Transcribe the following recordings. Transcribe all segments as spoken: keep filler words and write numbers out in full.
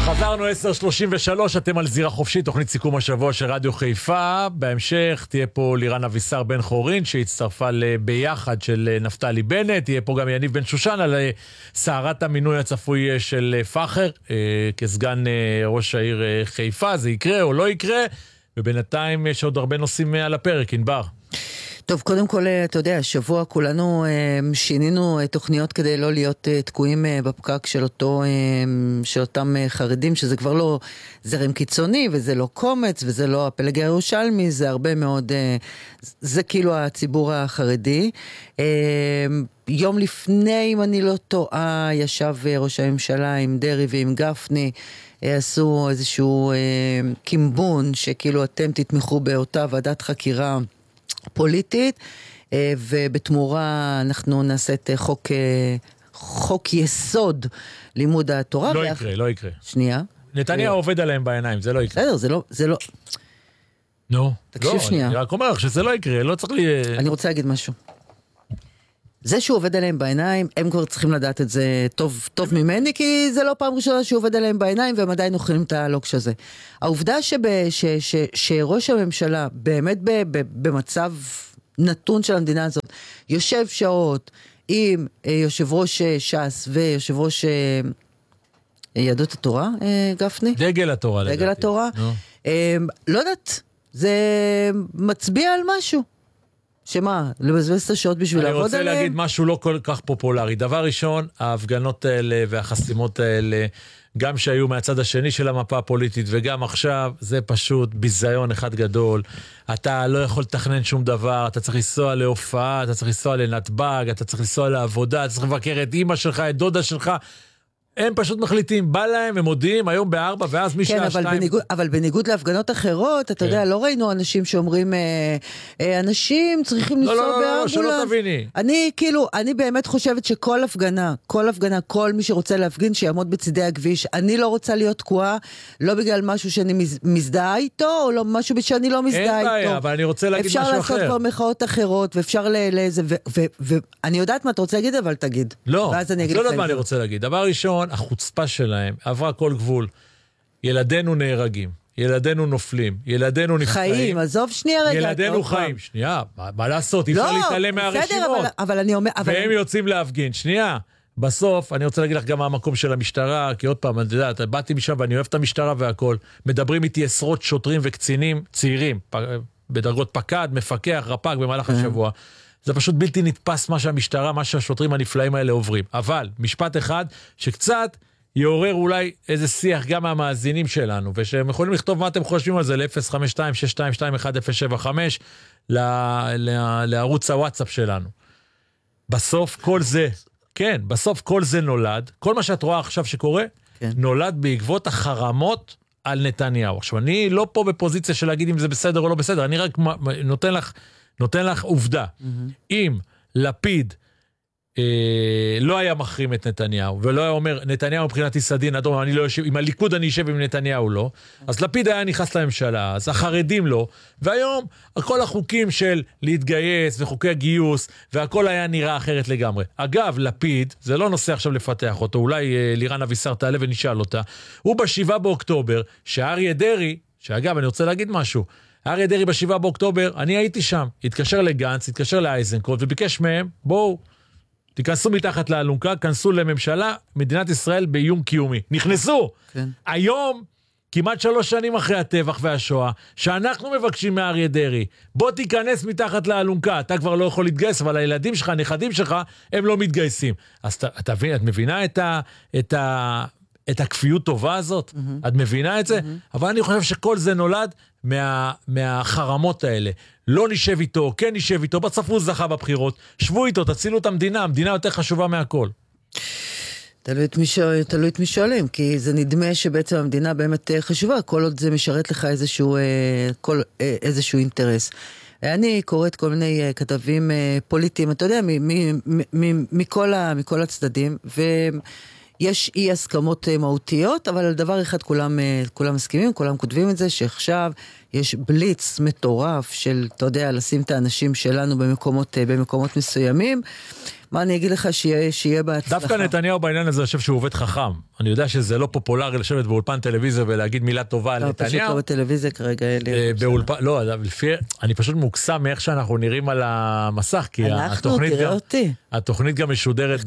חזרנו עשר שלושים ושלוש, אתם על זירה חופשית, תוכנית סיכום השבוע של רדיו חיפה. בהמשך תהיה פה לירן אבישר בן חורין שהצטרפה לביחד של נפתלי בנט, תהיה פה גם יניב בן שושן על סערת המינוי הצפוי של פחר כסגן ראש העיר חיפה. זה יקרה או לא יקרה, ובינתיים יש עוד הרבה נושאים על הפרק. ענבר, טוב, קודם כל, אתה יודע, שבוע כולנו שינינו תוכניות כדי לא להיות תקועים בפקק של אותו, של אותם חרדים, שזה כבר לא זרם קיצוני, וזה לא קומץ, וזה לא הפלג הירושלמי, זה הרבה מאוד, זה כאילו הציבור החרדי. יום לפני, אם אני לא טועה, ישב ראש הממשלה עם דרי ועם גפני, עשו איזשהו קימבון, שכאילו אתם תתמכו באותה ועדת חקירה פוליטית, ובתמורה אנחנו נעשה את חוק, חוק יסוד לימוד התורה. לא יקרה, לא יקרה. שנייה. נתניהו עובד עליהם בעיניים, זה לא יקרה. בסדר, זה לא, זה לא. נו, תקשיב שנייה. אני רק אומר לך שזה לא יקרה, לא צריך לי... אני רוצה להגיד משהו. זה שהוא עובד עליהם בעיניים, הם כבר צריכים לדעת את זה טוב, טוב ממני, כי זה לא פעם ראשונה שהוא עובד עליהם בעיניים, והם עדיין אוכלים את הלוקש הזה. העובדה שב, ש, ש, שראש הממשלה באמת ב, ב, במצב נתון של המדינה הזאת, יושב שעות עם יושב ראש ש"ס ויושב ראש יהדות התורה, גפני? דגל התורה. דגל לדעתי. התורה. No. לא יודעת, זה מצביע על משהו. שמה? לבזבז את השעות בשביל לעבוד עליהם? אני רוצה להגיד משהו לא כל כך פופולרי. דבר ראשון, ההפגנות האלה והחסימות האלה, גם שהיו מהצד השני של המפה הפוליטית וגם עכשיו, זה פשוט ביזיון אחד גדול. אתה לא יכול לתכנן שום דבר, אתה צריך לנסוע להופעה, אתה צריך לנסוע לנתב"ג, אתה צריך לנסוע לעבודה, אתה צריך לבקר את אמא שלך, את דודה שלך. הם פשוט מחליטים, בא להם, הם מודיעים, היום בארבע, ואז משעה כן, שתיים... אבל בניגוד, אבל בניגוד להפגנות אחרות, אתה כן. יודע, לא ראינו אנשים שאומרים, אה, אה, אנשים צריכים לנסוע לא, לא, באמבולנס. לא, לא, שלא תביני. אני, כאילו, אני באמת חושבת שכל הפגנה, כל הפגנה, כל מי שרוצה להפגין, שיעמוד בצדי הכביש. אני לא רוצה להיות תקועה, לא בגלל משהו שאני מזדהה איתו, או לא, משהו שאני לא מזדהה איתו. אין בעיה, אבל אני רוצה להגיד משהו אחר. אפשר לעשות כבר מחאות אחרות, ואפשר לאיזה, ואני יודעת מה אתה רוצה להגיד, אבל תגיד. לא, לא יודעת מה אני רוצה להגיד. דבר ראשון, החוצפה שלהם עברה כל גבול. ילדינו נהרגים, ילדינו נופלים, ילדינו נפצעים. חיים, עזוב שנייה רגע. ילדינו חיים, שנייה, מה, מה לעשות? אי אפשר להתעלם מהרשימות. בסדר, אבל אני אומר... והם יוצאים להפגין, שנייה. בסוף, אני רוצה להגיד לך גם מה המקום של המשטרה, כי עוד פעם, אני יודעת, באתי משם ואני אוהב את המשטרה והכל. מדברים איתי עשרות שוטרים וקצינים צעירים, בדרגות פקד, מפקח, רפ"ק במהלך השבוע. זה פשוט בלתי נתפס מה שהמשטרה, מה שהשוטרים הנפלאים האלה עוברים. אבל, משפט אחד, שקצת יעורר אולי איזה שיח גם מהמאזינים שלנו, ושהם יכולים לכתוב מה אתם חושבים על זה ל-אפס חמש שתיים שש שתיים שתיים אחת אפס שבע חמש, לערוץ הוואטסאפ שלנו. בסוף כל זה, כן, בסוף כל זה נולד, כל מה שאת רואה עכשיו שקורה, כן. נולד בעקבות החרמות על נתניהו. עכשיו, אני לא פה בפוזיציה של להגיד אם זה בסדר או לא בסדר, אני רק נותן לך, נותן לך עובדה. Mm-hmm. אם לפיד אה, לא היה מחרים את נתניהו, ולא היה אומר, נתניהו מבחינת יסדין, אדום, אני לא יושב, עם הליכוד אני יושב עם נתניהו לא, אז לפיד היה נכנס לממשלה, אז החרדים לא, והיום כל החוקים של להתגייס וחוקי הגיוס, והכל היה נראה אחרת לגמרי. אגב, לפיד, זה לא נושא עכשיו לפתח אותו, אולי אה, לירן אבישר תעלה ונשאל אותה, הוא בשבעה באוקטובר, שאריה דרעי, שאגב, אני רוצה להגיד משהו, אריה דרעי בשבעה באוקטובר, אני הייתי שם, התקשר לגנץ, התקשר לאייזנקוט, וביקש מהם, בואו, תיכנסו מתחת לאלונקה, כנסו לממשלה, מדינת ישראל באיום קיומי. נכנסו! כן. היום, כמעט שלוש שנים אחרי הטבח והשואה, שאנחנו מבקשים מאריה דרעי, בוא תיכנס מתחת לאלונקה, אתה כבר לא יכול להתגייס, אבל הילדים שלך, הנכדים שלך, הם לא מתגייסים. אז אתה, אתה, את מבינה את ה... את ה את הכפיות טובה הזאת? Mm-hmm. את מבינה את זה? Mm-hmm. אבל אני חושב שכל זה נולד מה, מהחרמות האלה. לא נשב איתו, כן נשב איתו, בסוף הוא זכה בבחירות, שבו איתו, תצילו את המדינה, המדינה יותר חשובה מהכל. תלוי את מי, תלוי את מי שואלים, כי זה נדמה שבעצם המדינה באמת חשובה, כל עוד זה משרת לך איזשהו, כל, איזשהו אינטרס. אני קוראת כל מיני כתבים פוליטיים, אתה יודע, מכל, מכל הצדדים, ו... יש אי הסכמות מהותיות, אבל על דבר אחד כולם, כולם מסכימים, כולם כותבים את זה, שעכשיו יש בליץ מטורף של, אתה יודע, לשים את האנשים שלנו במקומות, במקומות מסוימים. מה אני אגיד לך שיהיה, שיהיה בהצלחה? דווקא נתניהו בעניין הזה, אני חושב שהוא עובד חכם. אני יודע שזה לא פופולרי לשבת באולפן טלוויזיה ולהגיד מילה טובה על נתניהו. פשוט לא בטלוויזיה כרגע. באולפן, לא, לפי, אני פשוט מוקסם מאיך שאנחנו נראים על המסך, כי אנחנו, תראה אותי. התוכנית גם משודרת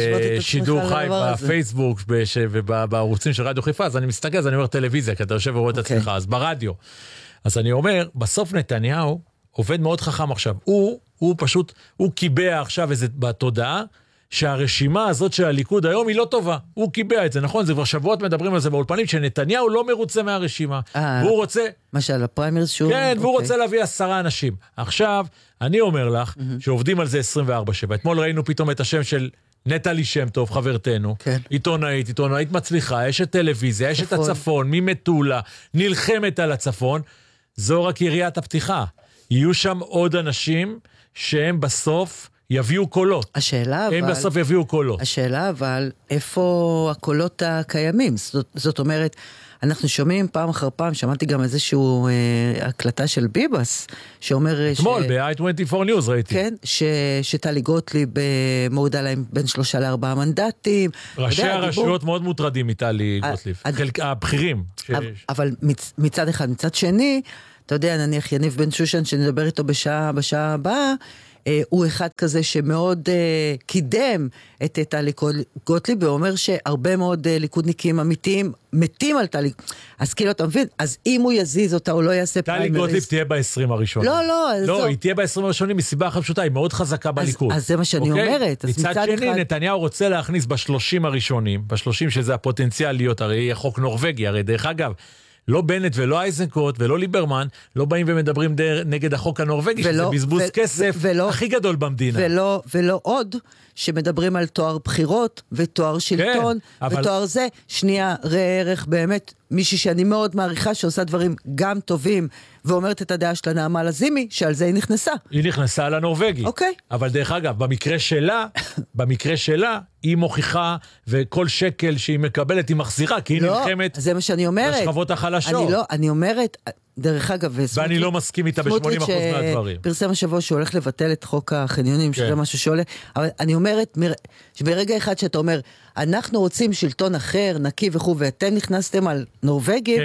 בשידור חי בפייסבוק ובערוצים של רדיו חיפה, אז אני מסתכל, אז אני אומר טלוויזיה, כי אתה יושב ורואה את עצמך, אז ברדיו. אז אני אומר, בסוף נתניהו עובד מאוד חכם עכשיו. הוא, הוא פשוט, הוא קיבע עכשיו איזה בתודעה, שהרשימה הזאת של הליכוד היום היא לא טובה. הוא קיבע את זה, נכון? זה כבר שבועות מדברים על זה באולפנים, שנתניהו לא מרוצה מהרשימה. והוא רוצה... מה שעל הפריימריז שהוא... כן, והוא רוצה להביא עשרה אנשים. עכשיו, אני אומר לך, שעובדים על זה עשרים וארבע שבע. אתמול ראינו פתאום את השם של נטלי שם טוב, חברתנו. עיתונאית, עיתונאית מצליחה, יש את טלוויזיה, יש את הצפון, ממטולה, נלחמת על הצפון. זו רק יריית הפתיחה. יהיו שם עוד אנשים שהם בסוף יביאו קולות. השאלה אבל... הם בסוף יביאו קולות. השאלה אבל, איפה הקולות הקיימים? זאת, זאת אומרת, אנחנו שומעים פעם אחר פעם, שמעתי גם איזשהו אה, הקלטה של ביבס, שאומר... אתמול, ש... ב-איי עשרים וארבע News ראיתי. כן, ש... שטלי גוטליב מורידה להם בין שלושה לארבעה מנדטים. ראשי הרשויות הדיבור... מאוד מוטרדים מטלי גוטליב. הד... חלק... הבכירים. ש... אבל מצ... מצד אחד, מצד שני, אתה יודע, נניח יניב בן שושן, שנדבר איתו בשעה, בשעה הבאה, אה, הוא אחד כזה שמאוד אה, קידם את טלי גוטליב, ואומר שהרבה מאוד אה, ליכודניקים אמיתיים מתים על טלי. אז כאילו, אתה מבין? אז אם הוא יזיז אותה, הוא לא יעשה פריימריז. טלי גוטליב תהיה ב-עשרים הראשונים. לא, לא. לא, זו... היא תהיה ב-עשרים הראשונים מסיבה אחת פשוטה, היא מאוד חזקה בליכוד. אז, אז זה מה שאני אוקיי? אומרת. מצד, מצד שני, אחד... נתניהו רוצה להכניס ב-שלושים הראשונים, ב-שלושים שזה הפוטנציאל להיות, הרי יהיה חוק נורווגי, הרי דרך אגב, לא בנט ולא אייזנקוט ולא ליברמן לא באים ומדברים דר, נגד החוק הנורווגי, ולא, שזה בזבוז ו- כסף ו- ולא, הכי גדול במדינה. ולא, ולא עוד שמדברים על תואר בחירות ותואר שלטון כן, אבל... ותואר זה. שנייה, ראה ערך באמת מישהי שאני מאוד מעריכה שעושה דברים גם טובים ואומרת את הדעה שלה נעמה לזימי, שעל זה היא נכנסה. היא נכנסה לנורווגי. אוקיי. אבל דרך אגב, במקרה שלה, במקרה שלה, היא מוכיחה וכל שקל שהיא מקבלת היא מחזירה, כי היא לא, נלחמת זה מה שאני אומרת. בשכבות החלשות. אני לא, אני אומרת, דרך אגב, ואני לא מסכים איתה ב-שמונים אחוז מהדברים. פרסם השבוע שהוא הולך לבטל את חוק החניונים, שזה משהו שעולה, אבל אני אומרת, שברגע אחד שאתה אומר, אנחנו רוצים שלטון אחר, נקי וכו', ואתם נכנסתם על נורווגים,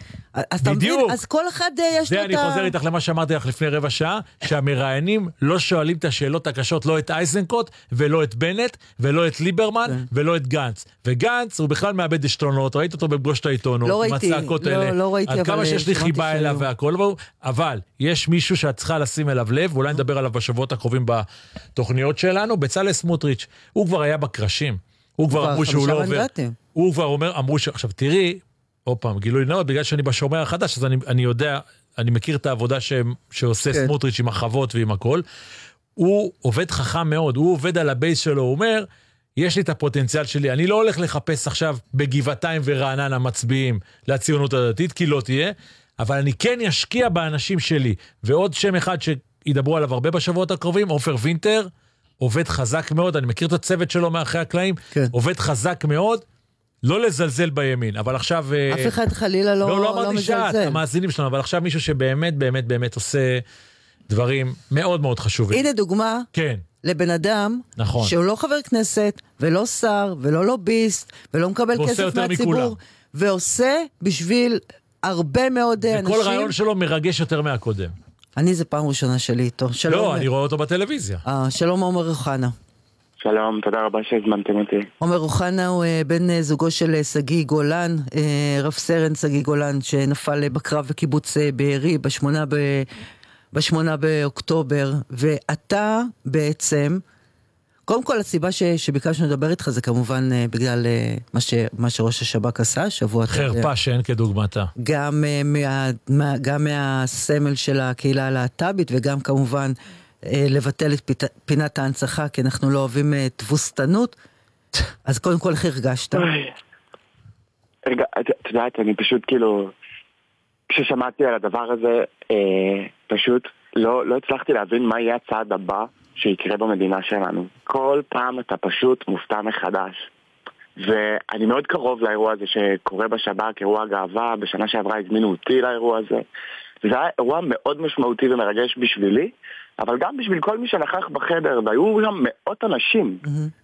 אז אתה מבין, אז כל אחד יש לו את ה... זה אני חוזר איתך למה שאמרתי לך לפני רבע שעה, שהמראיינים לא שואלים את השאלות הקשות, לא את אייזנקוט, ולא את בנט, ולא את ליברמן, ולא את גנץ. וגנץ הוא בכלל מאבד השטרונות, ראית אותו בפגוש העיתונות, לא ראיתי, לא ראיתי, עד כמה שיש לי חיבה אליו והכל, אבל יש מישהו שאת צריכה לשים אליו לב, ואולי נדבר עליו בשבועות הקרובים בתוכניות שלנו, בצלאל סמוטריץ', הוא כבר היה בקרשים, הוא כבר אמרו שהוא לא עובר, הוא כבר אומר, אמרו ש... עכשיו תראי, עוד פעם, גילוי נאות, בגלל שאני בשומר החדש, אז אני, אני יודע, אני מכיר את העבודה ש, שעושה כן. סמוטריץ' עם החוות ועם הכל. הוא עובד חכם מאוד, הוא עובד על הבייס שלו, הוא אומר, יש לי את הפוטנציאל שלי, אני לא הולך לחפש עכשיו בגבעתיים ורעננה מצביעים לציונות הדתית, כי לא תהיה, אבל אני כן ישקיע באנשים שלי. ועוד שם אחד שידברו עליו הרבה בשבועות הקרובים, עופר וינטר, עובד חזק מאוד, אני מכיר את הצוות שלו מאחרי הקלעים, כן. עובד חזק מאוד, לא לזלזל בימין, אבל עכשיו... אף אחד חלילה לא, לא, לא, לא אמרתי שאת, המאזינים שלנו, אבל עכשיו מישהו שבאמת, באמת, באמת עושה דברים מאוד מאוד חשובים. הנה דוגמה כן. לבן אדם, נכון. שהוא לא חבר כנסת, ולא שר, ולא לוביסט, ולא מקבל כסף מהציבור, מכולם. ועושה בשביל הרבה מאוד וכל אנשים. וכל רעיון שלו מרגש יותר מהקודם. אני זה פעם ראשונה שלי איתו. לא, מ... אני רואה אותו בטלוויזיה. אה, שלום עומר אוחנה. שלום, תודה רבה שהזמנתם אותי. עומר אוחנה הוא בן זוגו של סגי גולן, רב סרן סגי גולן, שנפל בקרב בקיבוץ בארי בשמונה, ב... בשמונה באוקטובר, ואתה בעצם, קודם כל הסיבה ש... שביקשנו לדבר איתך זה כמובן בגלל מה, ש... מה שראש השב"כ עשה, שבוע... חרפה שאין כדוגמתה. גם, מה... מה... גם מהסמל של הקהילה הלהט"בית, וגם כמובן... לבטל את פינת ההנצחה, כי אנחנו לא אוהבים תבוסתנות. אז קודם כל, איך הרגשת? רגע, את יודעת, אני פשוט כאילו, כששמעתי על הדבר הזה, פשוט לא, לא הצלחתי להבין מה יהיה הצעד הבא שיקרה במדינה שלנו. כל פעם אתה פשוט מופתע מחדש. ואני מאוד קרוב לאירוע הזה שקורה בשב"כ, אירוע הגאווה, בשנה שעברה הזמינו אותי לאירוע הזה. זה היה אירוע מאוד משמעותי ומרגש בשבילי, אבל גם בשביל כל מי שנכח בחדר, והיו גם מאות אנשים.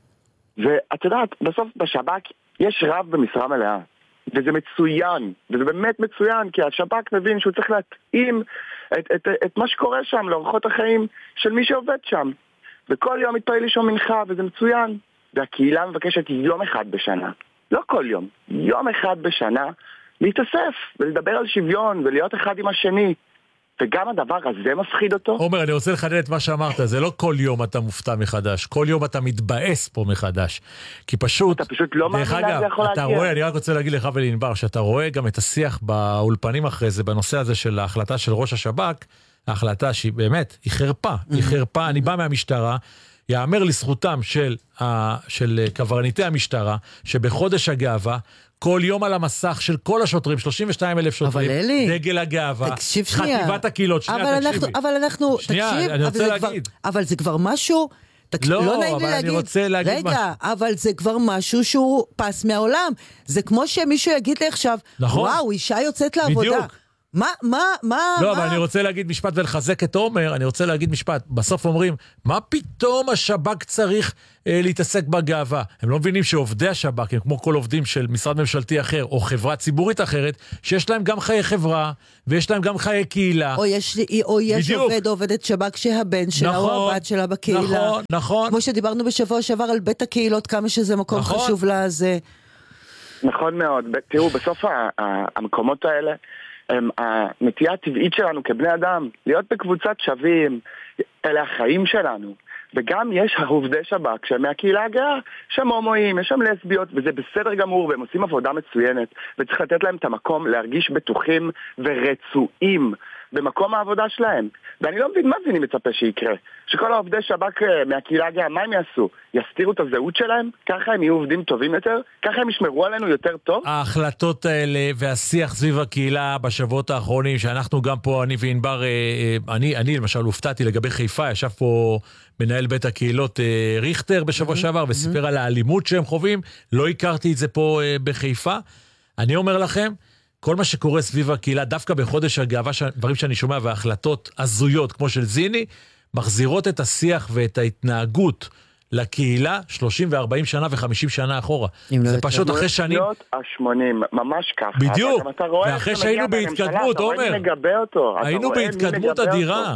ואת יודעת, בסוף בשב"כ יש רב במשרה מלאה, וזה מצוין, וזה באמת מצוין, כי השב"כ מבין שהוא צריך להתאים את, את, את מה שקורה שם לאורחות החיים של מי שעובד שם. וכל יום מתפעל לישון מנחה, וזה מצוין. והקהילה מבקשת יום אחד בשנה, לא כל יום, יום אחד בשנה, להתאסף ולדבר על שוויון ולהיות אחד עם השני. וגם הדבר הזה מפחיד אותו. עומר, אני רוצה לחדד את מה שאמרת, זה לא כל יום אתה מופתע מחדש, כל יום אתה מתבאס פה מחדש. כי פשוט... אתה פשוט לא מאמין שזה יכול להגיע. אתה רואה, אני רק רוצה להגיד לך ולענבר, שאתה רואה גם את השיח באולפנים אחרי זה, בנושא הזה של ההחלטה של ראש השב"כ, ההחלטה שהיא באמת, היא חרפה, היא חרפה, אני בא מהמשטרה, יאמר לזכותם של, של קברניטי המשטרה, שבחודש הגאווה, כל יום על המסך של כל השוטרים, שלושים ושניים אלף שוטרים, דגל הגאווה, חטיבת הקהילות, שנייה, תקשיבי. אבל אנחנו, שנייה, תקשיב, אני רוצה להגיד. כבר, אבל זה כבר משהו, תקשיב, לא, לא נעים אבל לי אני להגיד, רוצה להגיד רגע, משהו. אבל זה כבר משהו שהוא פס מהעולם. זה כמו שמישהו יגיד לי עכשיו, נכון. וואו, אישה יוצאת לעבודה. בדיוק. מה, מה, מה, לא, מה? אבל אני רוצה להגיד משפט ולחזק את עומר, אני רוצה להגיד משפט, בסוף אומרים, מה פתאום השב"כ צריך אה, להתעסק בגאווה? הם לא מבינים שעובדי השב"כ, הם כמו כל עובדים של משרד ממשלתי אחר, או חברה ציבורית אחרת, שיש להם גם חיי חברה, ויש להם גם חיי קהילה. או יש, או יש עובד או עובדת שב"כ שהבן שלה נכון, או הבת שלה בקהילה. נכון, נכון. כמו שדיברנו בשבוע שעבר על בית הקהילות, כמה שזה מקום נכון. חשוב לזה. נכון מאוד. תראו, בסוף המקומות האלה, הנטייה הטבעית שלנו כבני אדם, להיות בקבוצת שווים, אלה החיים שלנו. וגם יש עובדי שב"כ שהם מהקהילה הגאה, שם הומואים, יש שם לסביות, וזה בסדר גמור, והם עושים עבודה מצוינת, וצריך לתת להם את המקום להרגיש בטוחים ורצויים במקום העבודה שלהם. ואני לא מבין מה זה אני מצפה שיקרה. שכל העובדי שב"כ מהקהילה הגאה, מה הם יעשו? יסתירו את הזהות שלהם? ככה הם יהיו עובדים טובים יותר? ככה הם ישמרו עלינו יותר טוב? ההחלטות האלה והשיח סביב הקהילה בשבועות האחרונים, שאנחנו גם פה, אני וענבר, אני, אני למשל הופתעתי לגבי חיפה, ישב פה מנהל בית הקהילות ריכטר בשבוע שעבר, וסיפר על האלימות שהם חווים, לא הכרתי את זה פה בחיפה. אני אומר לכם, כל מה שקורה סביב הקהילה, דווקא בחודש הגאווה, דברים שאני שומע, וההחלטות הזויות, כמו של זיני, מחזירות את השיח ואת ההתנהגות לקהילה שלושים וארבעים שנה ו-חמישים שנה אחורה. זה פשוט אחרי שנים... ה-שמונים, ממש ככה. בדיוק, ואחרי שהיינו בהתקדמות, עומר. היינו בהתקדמות אדירה.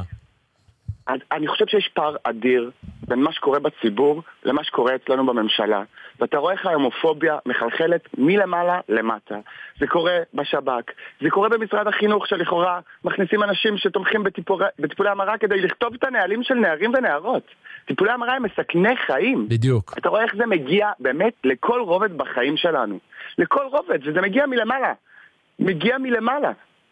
אני חושב שיש פער אדיר בין מה שקורה בציבור למה שקורה אצלנו בממשלה. ואתה רואה איך ההומופוביה מחלחלת מלמעלה למטה. זה קורה בשב"כ, זה קורה במשרד החינוך שלכאורה מכניסים אנשים שתומכים בטיפולי, בטיפולי המרה כדי לכתוב את הנהלים של נערים ונערות. טיפולי המרה הם מסכני חיים. בדיוק. אתה רואה איך זה מגיע באמת לכל רובד בחיים שלנו. לכל רובד, וזה מגיע מלמעלה. מגיע מלמעלה.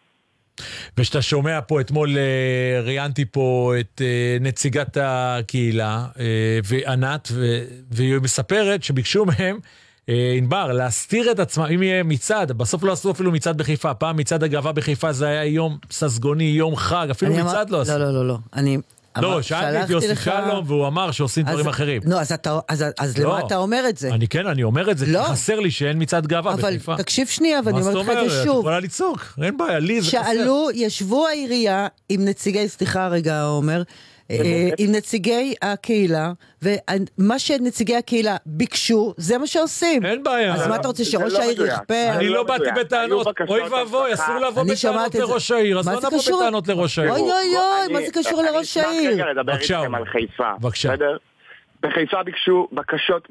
ושאתה שומע פה, אתמול ראיינתי פה את נציגת הקהילה, וענת, והיא מספרת שביקשו מהם, ענבר, להסתיר את עצמם, אם יהיה מצד, בסוף לא עשו אפילו מצד בחיפה, פעם מצד הגאווה בחיפה זה היה יום ססגוני, יום חג, אפילו מצד לא עשו. לא, לא, לא, לא, אני... לא, שאלתי את יוסי שלום, והוא אמר שעושים דברים אחרים. לא, אז למה אתה אומר את זה? אני כן, אני אומר את זה, כי חסר לי שאין מצד גאווה בחיפה. אבל תקשיב שנייה, ואני אומר לך את זה שוב. את יכולה לצעוק, אין בעיה, לי זה חסר. שאלו, ישבו העירייה עם נציגי, סליחה רגע, אומר, עם נציגי הקהילה, ומה שנציגי הקהילה ביקשו, זה מה שעושים. אין בעיה. אז מה אתה רוצה, שראש העיר יכפה? אני לא באתי בטענות, אוי ואבוי, אסור לבוא בטענות לראש העיר, אז לא נבוא בטענות לראש העיר. אוי אוי אוי, מה זה קשור לראש העיר? אני אשמח רגע לדבר איתכם על חיפה. בבקשה. בחיפה ביקשו בקשות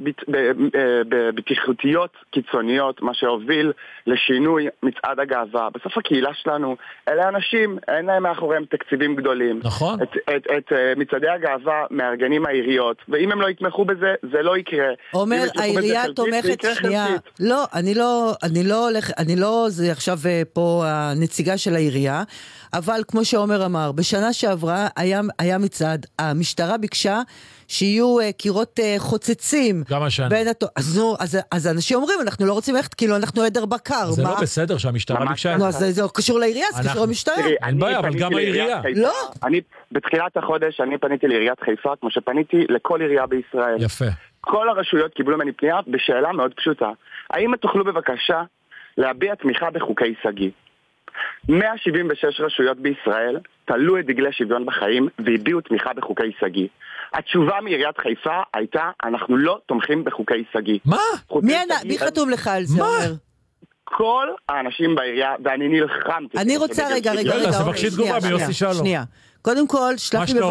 בטיחותיות קיצוניות, מה שהוביל לשינוי מצעד הגאווה. בסוף הקהילה שלנו, אלה אנשים, אין להם מאחוריהם תקציבים גדולים. נכון. את, את, את מצעדי הגאווה מארגנים העיריות, ואם הם לא יתמכו בזה, זה לא יקרה. אומר, העירייה תומכת, שנייה, לא, אני לא, אני לא הולך, אני לא, זה עכשיו פה הנציגה של העירייה, אבל כמו שאומר אמר, בשנה שעברה היה, היה מצעד, המשטרה ביקשה שיהיו uh, קירות uh, חוצצים. גם השנה. הת... אז, נו, אז, אז אנשים אומרים, אנחנו לא רוצים ללכת, כאילו אנחנו עדר בקר. זה מה? לא בסדר שהמשטרה ביקשה. נו, אז זה, זה קשור לעירייה, זה קשור למשטרה. אין בעיה, אבל גם העירייה. לא. אני, בתחילת החודש אני פניתי לעיריית חיפה, כמו שפניתי לכל עירייה בישראל. יפה. כל הרשויות קיבלו ממני פנייה בשאלה מאוד פשוטה. האם תוכלו בבקשה להביע תמיכה בחוקי סגי? מאה שבעים ושש רשויות בישראל תלו את דגלי שוויון בחיים והביעו תמיכה בחוקי סגי. התשובה מעיריית חיפה הייתה, אנחנו לא תומכים בחוקי סגי. מה? מי, סגי, מי חתום לך על זה, אומר? כל האנשים בעירייה, ואני נלחמתי. אני רוצה רגע, רגע, רגע. אז תבקשי תגובה ביוסי שלום. שנייה. קודם כל, שלח לי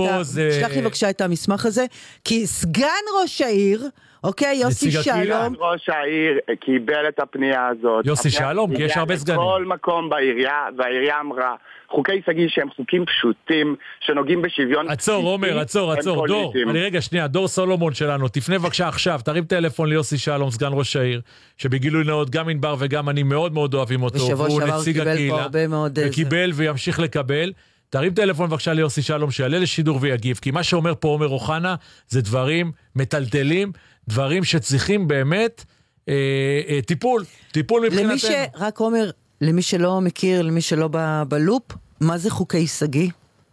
בבקשה את המסמך הזה, כי סגן ראש העיר, אוקיי, יוסי שלום. סגן ראש העיר קיבל את הפנייה הזאת. יוסי שלום, כי יש הרבה סגנים. כל מקום בעירייה, והעירייה אמרה, חוקי סגי שהם חוקים פשוטים, שנוגעים בשוויון. עצור, עומר, עצור, עצור, דור. אני רגע, שנייה, דור סולומון שלנו, תפנה בבקשה עכשיו, תרים טלפון ליוסי שלום, סגן ראש העיר, שבגילוי נאות גם ענבר וגם אני מאוד מאוד אוהבים אותו, והוא נציג הקהילה, וקיבל וימשיך לקבל. תרים טלפון בבקשה ליוסי שלום, שיעלה לשידור ויגיב, כי מה שאומר פה עומר אוחנה, זה דברים מטלטלים, דברים שצריכים באמת אה, אה, טיפול, טיפול מבחינתנו. למי ש... רק עומר, למי שלא מכיר, למי שלא ב... בלופ, מה זה חוקי סגי?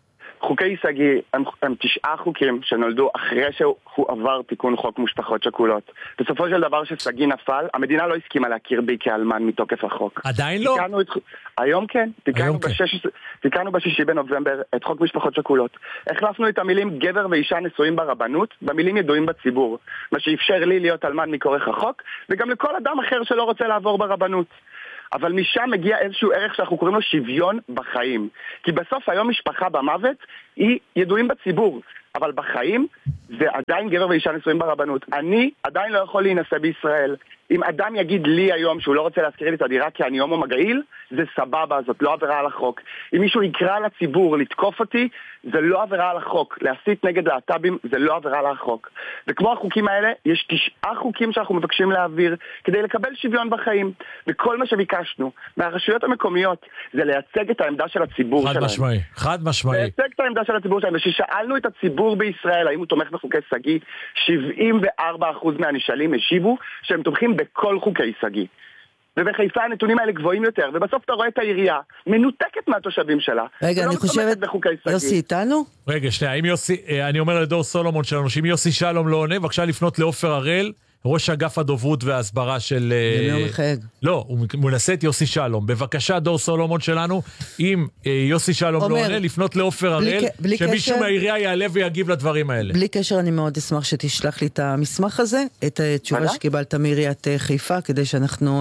חוקי סגי הם, הם תשעה חוקים שנולדו אחרי שהוא עבר תיקון חוק משפחות שכולות. בסופו של דבר שסגי נפל, המדינה לא הסכימה להכיר בי כאלמן מתוקף החוק. עדיין לא? את... היום כן. תיקנו, בשש... תיקנו בשישי בנובמבר את חוק משפחות שכולות. החלפנו את המילים גבר ואישה נשואים ברבנות, במילים ידועים בציבור. מה שאפשר לי להיות אלמן מכורך החוק, וגם לכל אדם אחר שלא רוצה לעבור ברבנות. אבל משם מגיע איזשהו ערך שאנחנו קוראים לו שוויון בחיים. כי בסוף היום משפחה במוות היא ידועים בציבור, אבל בחיים זה עדיין גבר ואישה נשואים ברבנות. אני עדיין לא יכול להינשא בישראל. אם אדם יגיד לי היום שהוא לא רוצה להזכיר לי את הדירה כי אני הומו מגעיל, זה סבבה, זאת לא עבירה על החוק. אם מישהו יקרא לציבור לתקוף אותי, זה לא עבירה על החוק. להסית נגד להט"בים זה לא עבירה על החוק. וכמו החוקים האלה, יש תשעה חוקים שאנחנו מבקשים להעביר כדי לקבל שוויון בחיים. וכל מה שביקשנו מהרשויות המקומיות זה לייצג את העמדה של הציבור שלהם. חד משמעי, חד משמעי. לייצג את העמדה של הציבור שלהם. וששאלנו את הציבור בישראל האם הוא תומך בחוקי סגי, שבעים וארבעה אחוז מהנשאלים השיבו שהם תומכים בכל חוקי סגי. ובחיפה הנתונים האלה גבוהים יותר, ובסוף אתה רואה את העירייה מנותקת מהתושבים שלה. רגע, אני חושבת, יוסי איתנו? רגע, שנייה, אם יוסי, אני אומר לדור סולומון שלנו, שאם יוסי שלום לא עונה, בבקשה לפנות לעופר הראל, ראש אגף הדוברות וההסברה של... ימי מחייג. לא, הוא מנסה את יוסי שלום. בבקשה, דור סולומון שלנו, אם יוסי שלום לא עונה, לפנות לעופר הראל, שמישהו מהעירייה יעלה ויגיב לדברים האלה. בלי קשר, אני מאוד אשמח שתשלח לי את המסמך הזה, את התשובה שקיבלת מעיריית חיפה, כדי שאנחנו...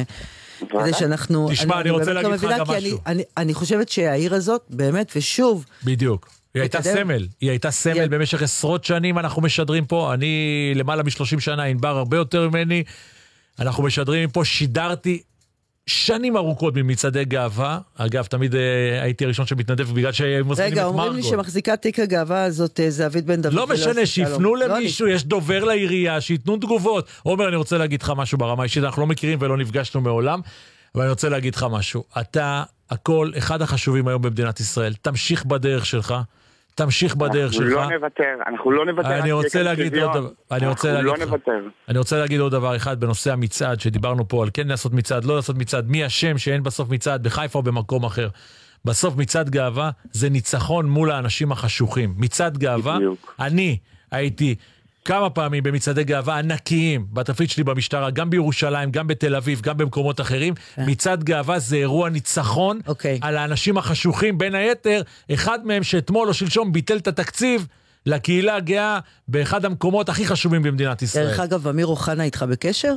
כדי שאנחנו... תשמע, אני רוצה להגיד לך גם משהו. אני חושבת שהעיר הזאת, באמת, ושוב... בדיוק. היא הייתה סמל, היא הייתה סמל במשך עשרות שנים, אנחנו משדרים פה, אני למעלה מ-שלושים שנה, ענבר הרבה יותר ממני, אנחנו משדרים פה, שידרתי שנים ארוכות ממצעדי גאווה, אגב, תמיד הייתי הראשון שמתנדב בגלל שהם מזמינים את מרגול. רגע, אומרים לי שמחזיקה תיק הגאווה הזאת, זהבית בן דוד. לא משנה, שיפנו למישהו, יש דובר לעירייה, שיתנו תגובות. עומר, אני רוצה להגיד לך משהו ברמה אישית, אנחנו לא מכירים ולא נפגשנו מעולם, אבל אני רוצה להגיד לך משהו. אתה, הכל, אחד החשובים היום במדינת ישראל, תמשיך בדרך שלך, תמשיך בדרך שלך. אנחנו לא נוותר, אנחנו לא נוותר. אני רוצה להגיד עוד דבר, אני רוצה להגיד לך, אני רוצה להגיד עוד דבר אחד בנושא המצעד, שדיברנו פה על כן לעשות מצעד, לא לעשות מצעד, מי השם שאין בסוף מצעד בחיפה או במקום אחר. בסוף מצעד גאווה זה ניצחון מול האנשים החשוכים. מצעד גאווה, אני הייתי כמה פעמים במצעדי גאווה ענקיים, בתפקיד שלי במשטרה, גם בירושלים, גם בתל אביב, גם במקומות אחרים. מצעד גאווה זה אירוע ניצחון על האנשים החשוכים, בין היתר, אחד מהם שאתמול או שלשום ביטל את התקציב לקהילה הגאה באחד המקומות הכי חשובים במדינת ישראל. דרך אגב, אמיר אוחנה איתך בקשר?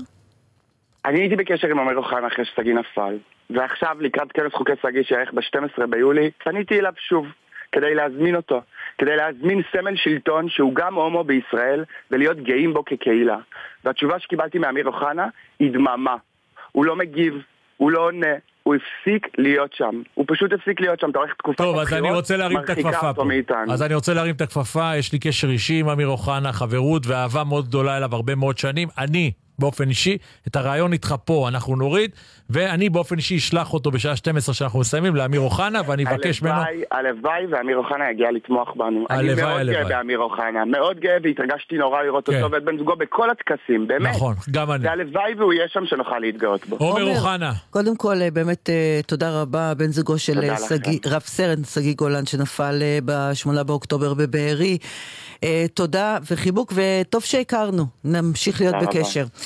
אני הייתי בקשר עם אמיר אוחנה אחרי שסגי נפל, ועכשיו לקראת כנס חוקי סגי שיערך ב-שנים עשר ביולי, פניתי אליו שוב, כדי להזמין אותו. כדי להזמין סמל שלטון שהוא גם הומו בישראל ולהיות גאים בו כקהילה. והתשובה שקיבלתי מאמיר אוחנה היא דממה. הוא לא מגיב, הוא לא עונה, הוא הפסיק להיות שם. הוא פשוט הפסיק להיות שם, אתה הולך תקופת הבחירות, טוב, אז אני רוצה להרים את הכפפה פה. מאיתנו. אז אני רוצה להרים את הכפפה, יש לי קשר אישי עם אמיר אוחנה, חברות ואהבה מאוד גדולה אליו הרבה מאוד שנים. אני באופן אישי, את הרעיון איתך פה אנחנו נוריד, ואני באופן אישי אשלח אותו בשעה שתים עשרה שאנחנו מסיימים לאמיר אוחנה, ואני אבקש ממנו... הלוואי ואמיר אוחנה יגיע לתמוך בנו. אני מאוד גאה באמיר אוחנה, מאוד גאה והתרגשתי נורא לראות אותו ואת בן זוגו בכל הטקסים, באמת. נכון, גם אני. והלוואי והוא יהיה שם שנוכל להתגאות בו. עומר אוחנה. קודם כל, באמת תודה רבה, בן זוגו של רב סרן סגי גולן, שנפל בשמונה באוקטובר בבארי. תודה וחיבוק, וטוב שהכרנו. נמשיך להיות בקשר.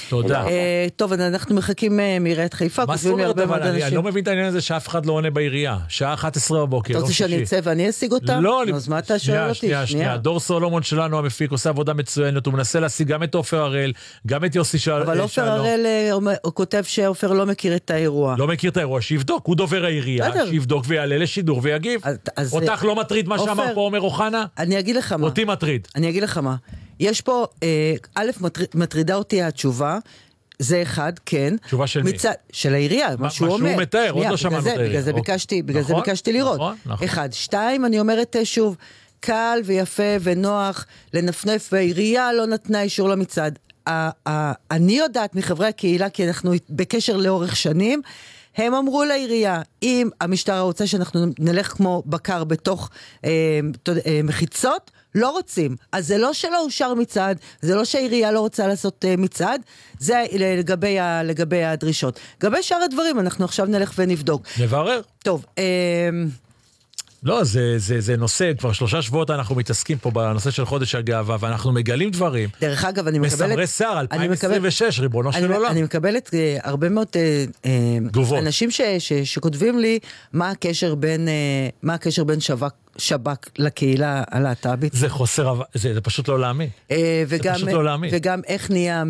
תודה. טוב, אנחנו מחכים מעיריית חיפה. מה זאת אומרת, אבל אני לא מבין את העניין הזה שאף אחד לא עונה בעירייה. שעה אחת עשרה בבוקר. אתה רוצה שאני אצא ואני אשיג אותם? לא, אז מה אתה שואל אותי? שנייה, שנייה. דור סולומון שלנו המפיק עושה עבודה מצוינת, הוא מנסה להשיג גם את עופר הראל, גם את יוסי שלום. אבל עופר הראל כותב שעופר לא מכיר את האירוע. לא מכיר את האירוע, שיבדוק, הוא דובר העירייה, שיבדוק ויעלה לשידור ויגיב. אותך לא מטריד מה שאמר פה עומר אוחנה? אני אגיד לך מה. אותי מטריד. אני אגיד לך מה. יש פה, א', מטרידה אותי התשובה, זה אחד, כן. תשובה של מצ... מי? של העירייה, מה, מה שהוא אומר. מה שהוא מתאר, עוד לא שמענו את העירייה. בגלל זה ביקשתי, בגלל נכון, זה ביקשתי לראות. נכון, נכון. אחד. שתיים, אני אומרת שוב, קל ויפה ונוח לנפנף, והעירייה לא נתנה אישור למצעד. אני יודעת מחברי הקהילה, כי אנחנו בקשר לאורך שנים, הם אמרו לעירייה, אם המשטרה רוצה שאנחנו נלך כמו בקר בתוך אה, אה, מחיצות, לא רוצים. אז זה לא שלא אושר מצעד, זה לא שהעירייה לא רוצה לעשות אה, מצעד, זה לגבי, ה, לגבי הדרישות. לגבי שאר הדברים, אנחנו עכשיו נלך ונבדוק. נברר. טוב, אה, לא, זה, זה, זה נושא, כבר שלושה שבועות אנחנו מתעסקים פה בנושא של חודש הגאווה, ואנחנו מגלים דברים. דרך אגב, אני מקבלת... מסמרי שר, אלפיים עשרים ושש, ריבונו אני, של עולם. אני מקבלת uh, הרבה מאוד uh, uh, אנשים ש, ש, שכותבים לי מה הקשר בין, uh, מה הקשר בין שבק, שבק לקהילה הלהט"בית. זה חוסר, זה, זה פשוט לא להאמין. Uh, וגם, זה פשוט לא להאמין. וגם איך נהיה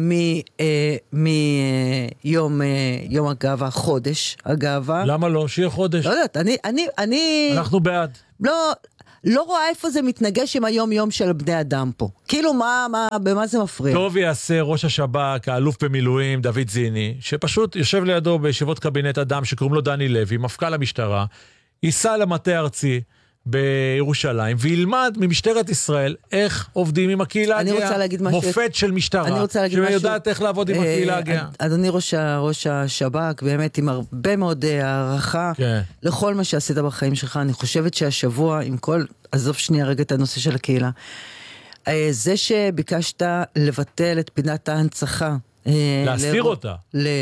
מיום uh, uh, יום הגאווה, חודש הגאווה. למה לא? שיהיה חודש. לא יודעת, אני, אני, אני... אנחנו בעד. לא, לא רואה איפה זה מתנגש עם היום יום של בני אדם פה. כאילו מה, מה, במה זה מפריע? טוב יעשה ראש השב"כ, האלוף במילואים, דוד זיני, שפשוט יושב לידו בישיבות קבינט אדם שקוראים לו דני לוי, מפכ"ל המשטרה, ייסע למטה הארצי בירושלים, וילמד ממשטרת ישראל איך עובדים עם הקהילה הגאה. מופת של משטרה, שיודעת איך לעבוד עם הקהילה הגאה. אדוני ראש השב"כ, באמת עם הרבה מאוד הערכה לכל מה שעשית בחיים שלך, אני חושבת שהשבוע, עם כל, עזוב שנייה רגע את הנושא של הקהילה, זה שביקשת לבטל את פינת ההנצחה, להסתיר אותה,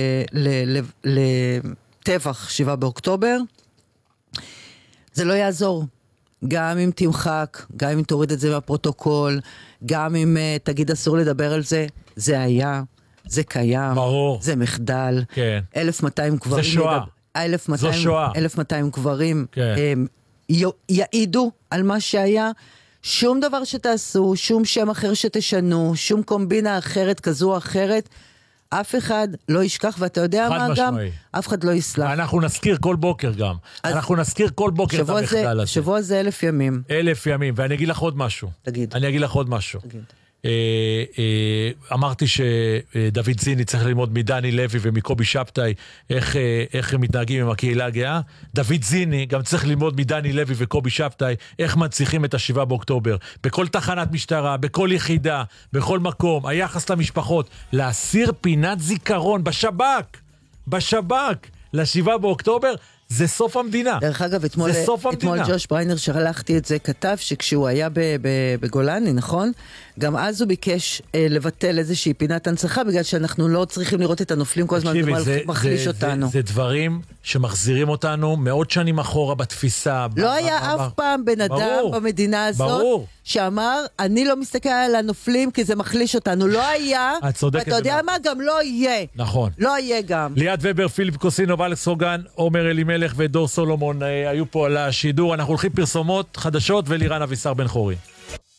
לטבח שבעה באוקטובר, זה לא יעזור. גם אם תמחק, גם אם תוריד את זה מהפרוטוקול, גם אם uh, תגיד אסור לדבר על זה, זה היה, זה קיים, ברור. זה מחדל. כן. אלף ומאתיים גברים. זה שואה. אלף ומאתיים, זו שואה. אלף ומאתיים גברים כן. הם, י, יעידו על מה שהיה. שום דבר שתעשו, שום שם אחר שתשנו, שום קומבינה אחרת כזו או אחרת, אף אחד לא ישכח, ואתה יודע מה גם? אף אחד לא יסלח. אנחנו נזכיר כל בוקר גם. אנחנו נזכיר כל בוקר את המחדל הזה. שבוע זה אלף ימים. אלף ימים, ואני אגיד לך עוד משהו. תגיד. אני אגיד לך עוד משהו. תגיד. אמרתי שדוד זיני צריך ללמוד מדני לוי ומקובי שבתאי איך, איך הם מתנהגים עם הקהילה הגאה. דוד זיני גם צריך ללמוד מדני לוי וקובי שבתאי איך מנציחים את השבעה באוקטובר. בכל תחנת משטרה, בכל יחידה, בכל מקום, היחס למשפחות, להסיר פינת זיכרון בשב"כ, בשב"כ, לשבעה באוקטובר, זה סוף המדינה. דרך אגב, אתמול, אתמול ג'וש בריינר שלחתי את זה, כתב שכשהוא היה בגולני, נכון? גם אז הוא ביקש אה, לבטל איזושהי פינת הנצחה, בגלל שאנחנו לא צריכים לראות את הנופלים כל הזמן, זה, זה מחליש זה, אותנו. זה, זה דברים שמחזירים אותנו מאות שנים אחורה בתפיסה. לא ב- היה ב- אף ב- פעם בן אדם ברור, במדינה הזאת, ברור. שאמר, אני לא מסתכל על הנופלים כי זה מחליש אותנו. לא היה, ואתה יודע מה? גם לא יהיה. נכון. לא יהיה גם. ליאת ובר, פיליפ קוסינוב, אלכס הוגן, עומר אלימלך ודור סולומון היו פה על השידור. אנחנו הולכים פרסומות חדשות ולירן אבישר בן חורי.